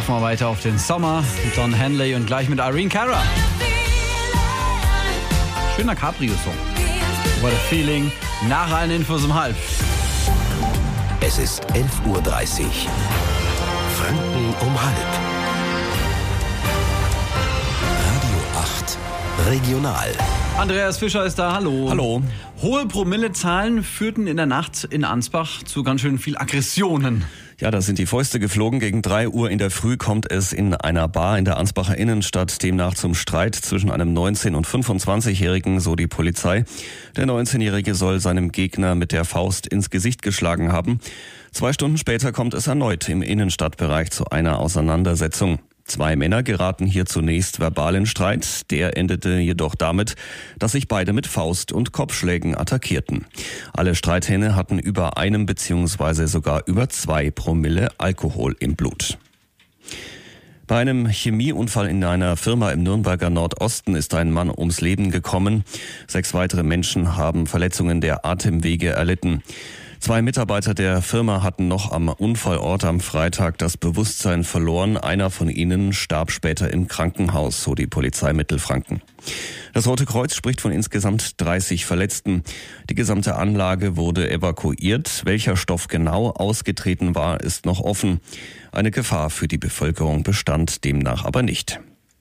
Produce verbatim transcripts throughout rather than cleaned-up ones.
laufen wir weiter auf den Sommer. Don Henley und gleich mit Irene Cara. Schöner Cabrio-Song. What a feeling. Nach allen Infos um halb. Es ist elf Uhr dreißig. Franken um halb. Radio acht. Regional. Andreas Fischer ist da, hallo. Hallo. Hohe Promillezahlen führten in der Nacht in Ansbach zu ganz schön viel Aggressionen. Ja, da sind die Fäuste geflogen. Gegen drei Uhr in der Früh kommt es in einer Bar in der Ansbacher Innenstadt demnach zum Streit zwischen einem neunzehn- und fünfundzwanzigjährigen, so die Polizei. Der neunzehnjährige soll seinem Gegner mit der Faust ins Gesicht geschlagen haben. Zwei Stunden später kommt es erneut im Innenstadtbereich zu einer Auseinandersetzung. Zwei Männer geraten hier zunächst verbal in Streit. Der endete jedoch damit, dass sich beide mit Faust- und Kopfschlägen attackierten. Alle Streithähne hatten über einem bzw. sogar über zwei Promille Alkohol im Blut. Bei einem Chemieunfall in einer Firma im Nürnberger Nordosten ist ein Mann ums Leben gekommen. Sechs weitere Menschen haben Verletzungen der Atemwege erlitten. Zwei Mitarbeiter der Firma hatten noch am Unfallort am Freitag das Bewusstsein verloren. Einer von ihnen starb später im Krankenhaus, so die Polizei Mittelfranken. Das Rote Kreuz spricht von insgesamt dreißig Verletzten. Die gesamte Anlage wurde evakuiert. Welcher Stoff genau ausgetreten war, ist noch offen. Eine Gefahr für die Bevölkerung bestand demnach aber nicht.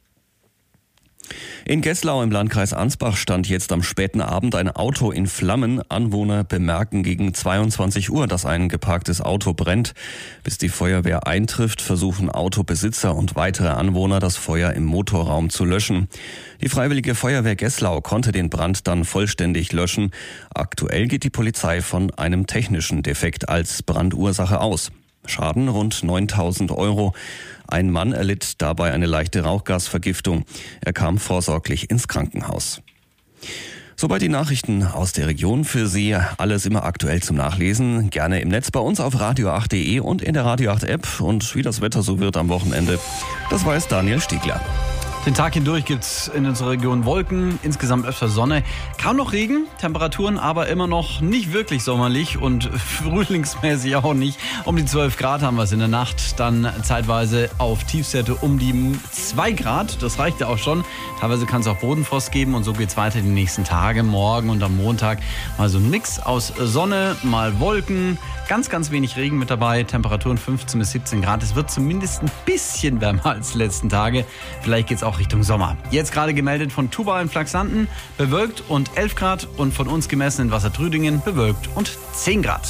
In Geßlau im Landkreis Ansbach stand jetzt am späten Abend ein Auto in Flammen. Anwohner bemerken gegen zweiundzwanzig Uhr, dass ein geparktes Auto brennt. Bis die Feuerwehr eintrifft, versuchen Autobesitzer und weitere Anwohner, das Feuer im Motorraum zu löschen. Die Freiwillige Feuerwehr Geßlau konnte den Brand dann vollständig löschen. Aktuell geht die Polizei von einem technischen Defekt als Brandursache aus. Schaden rund neuntausend Euro. Ein Mann erlitt dabei eine leichte Rauchgasvergiftung. Er kam vorsorglich ins Krankenhaus. Soweit die Nachrichten aus der Region für Sie. Alles immer aktuell zum Nachlesen. Gerne im Netz bei uns auf radio acht punkt de und in der Radio acht App. Und wie das Wetter so wird am Wochenende, das weiß Daniel Stiegler. Den Tag hindurch gibt's in unserer Region Wolken, insgesamt öfter Sonne. Kaum noch Regen, Temperaturen aber immer noch nicht wirklich sommerlich und frühlingsmäßig auch nicht. Um die zwölf Grad haben wir es in der Nacht, dann zeitweise auf Tiefstwerte um die zwei Grad. Das reicht ja auch schon. Teilweise kann es auch Bodenfrost geben und so geht's weiter die nächsten Tage. Morgen und am Montag mal so ein Mix aus Sonne, mal Wolken. Ganz, ganz wenig Regen mit dabei. Temperaturen fünfzehn bis siebzehn Grad. Es wird zumindest ein bisschen wärmer als die letzten Tage. Vielleicht geht's auch Richtung Sommer. Jetzt gerade gemeldet von Tuba in Flachsanten, bewölkt und elf Grad. Und von uns gemessen in Wassertrüdingen, bewölkt und zehn Grad.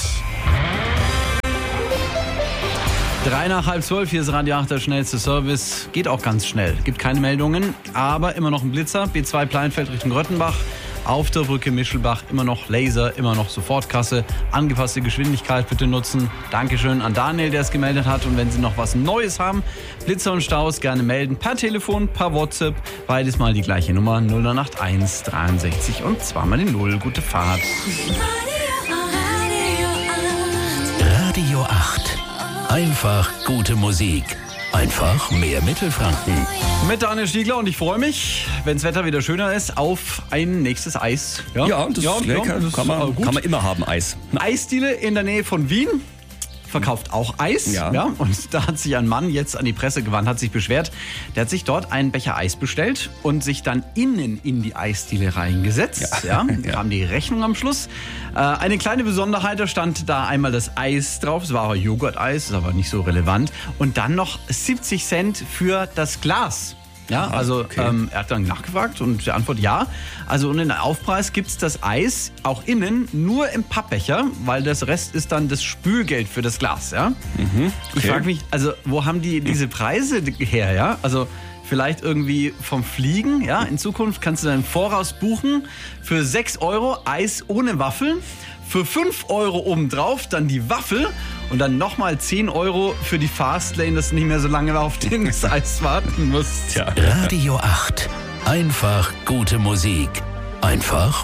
Drei nach halb zwölf, hier ist Radio acht, der schnellste Service. Geht auch ganz schnell. Gibt keine Meldungen, aber immer noch ein Blitzer. B zwei Pleinfeld Richtung Röttenbach. Auf der Brücke Mischelbach immer noch Laser, immer noch Sofortkasse. Angepasste Geschwindigkeit bitte nutzen. Dankeschön an Daniel, der es gemeldet hat. Und wenn Sie noch was Neues haben, Blitzer und Staus, gerne melden. Per Telefon, per WhatsApp. Beides mal die gleiche Nummer. null neun acht eins dreiundsechzig und zweimal die Null. Gute Fahrt. Radio acht. Einfach gute Musik. Einfach mehr Mittelfranken. Mit Daniel Stiegler und ich freue mich, wenn das Wetter wieder schöner ist, auf ein nächstes Eis. Ja, ja das ja, ist lecker. Ja, das kann, man, gut. kann man immer haben, Eis. Eine Eisdiele in der Nähe von Wien verkauft auch Eis. Ja. Ja, und da hat sich ein Mann jetzt an die Presse gewandt, hat sich beschwert. Der hat sich dort einen Becher Eis bestellt und sich dann innen in die Eisdiele reingesetzt. Ja. Ja, Ja. kam die Rechnung am Schluss. Äh, eine kleine Besonderheit, da stand da einmal das Eis drauf. Es war aber Joghurt-Eis, ist aber nicht so relevant. Und dann noch siebzig Cent für das Glas. Ja, also okay. ähm, er hat dann nachgefragt und die Antwort ja. Also und in den Aufpreis gibt's das Eis auch innen nur im Pappbecher, weil das Rest ist dann das Spülgeld für das Glas. Ja? Mhm, Ich okay. frage mich, also wo haben die diese Preise her? Ja, also vielleicht irgendwie vom Fliegen. Ja, in Zukunft kannst du dann im Voraus buchen für sechs Euro Eis ohne Waffeln. Für fünf Euro obendrauf dann die Waffel und dann nochmal zehn Euro für die Fastlane, dass du nicht mehr so lange auf den Eis warten musst. Tja. Radio acht. Einfach gute Musik. Einfach